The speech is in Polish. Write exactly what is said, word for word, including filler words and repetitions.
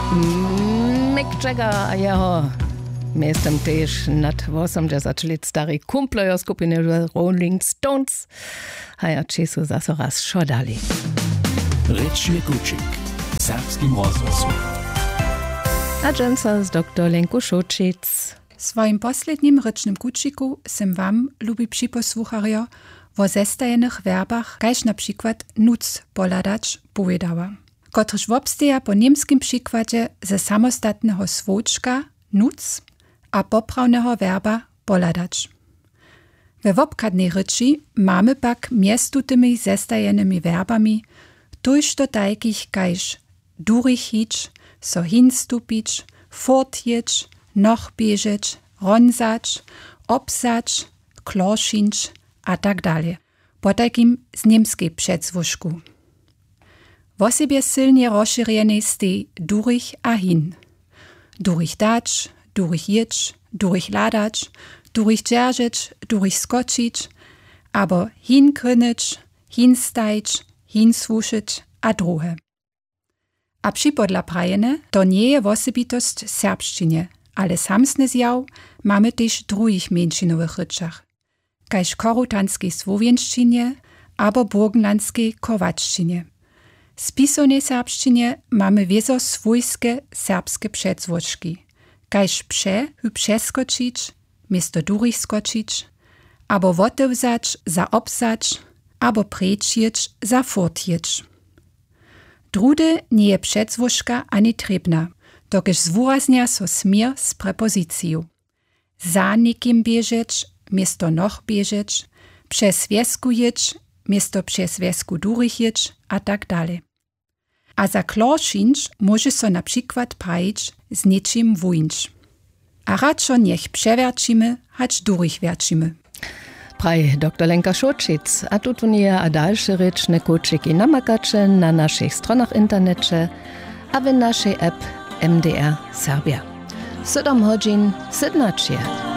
Mick Jagger a jeho miestem też nad osiemdziesiąt lat stary kumpler skupiny Rolling Stones. A ja czesu zase raz szodali. Rycznie Kuczyk, serbskim rozgłosu. A dżęca z doktor Lenku Šočic. W swoim poslednim rycznym kuciku sem wam, lubi przyposłuchario, o zestajenych werbach, kaž na przykład nuc poladać powiedziała, kotryż wobsteja po niemskim przykładzie ze samostatnego swoczka nuc, a poprawnego werba poladać. We wobkadnej ryczy mamy pak miestu tymi zestajanymi werbami tuż do takich kaž durich hić, so hinstupić, fortjeć, noch bieżeć, ronzać, obsać, kloszinć, a tak dalej. Po takim z niemskiej przedzwuszku. W osobie silnie rozszerzenie stej durich a hin. Durich dać, durich jeć, durich ladać, durich dzierżeć, durich skoczyć, abo hin krynyć, hin stajć, hin swuszyć, a druhe. A przypodla prajene to nie je osobitost serbszczynie, ale samsne zjaw mamy też drugich mniejszynowych ryczach, kaž korutanskiej słowiańszczynie abo burgenlandskiej kowaczczynie. W pisanej serbszczynie mamy wieso swójskie serbskie przedzwoczki, kaž prze hy przeskoczyć, miesto durich skoczyć, abo wotewzać za obsać, abo prečjeć za fortjeć. Drude nie je przedzwoczka ani trebna, dokež zwuraznia so smier z prepozycją. Za nikim bieżeć, miesto noch bieżeć, przez wieskujeć, miesto przez wiesku duricjeć, a tak dalej. A za kloszinć może so na przykład prajić z niczym wujńcz. A radšo niech przewercimy, hać duricwiercimy. Praj doktor Lenka Šočic, a tutunije a dalsze ryczne kuczyki namakacze na naszych stronach internecie, a w naszej app M D R Serbia. Siedem godzin, siednaście.